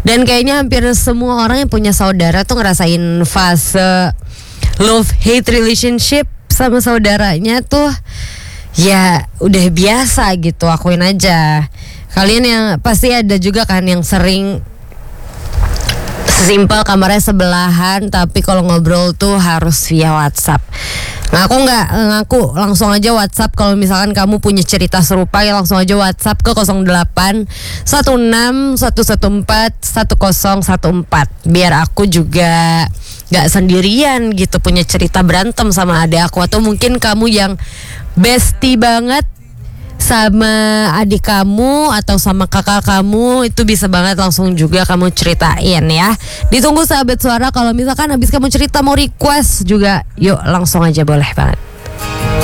Dan kayaknya hampir semua orang yang punya saudara tuh ngerasain fase love hate relationship sama saudaranya tuh. Ya udah biasa gitu, akuin aja. Kalian yang pasti ada juga kan yang sering sesimpel kamarnya sebelahan, tapi kalau ngobrol tuh harus via WhatsApp. Ngaku langsung aja WhatsApp kalau misalkan kamu punya cerita serupa, ya langsung aja WhatsApp ke 08 16 114 1014 biar aku juga gak sendirian gitu punya cerita berantem sama adik aku. Atau mungkin kamu yang bestie banget sama adik kamu atau sama kakak kamu, itu bisa banget langsung juga kamu ceritain ya. Ditunggu sahabat suara, kalau misalkan habis kamu cerita mau request juga, yuk langsung aja boleh banget.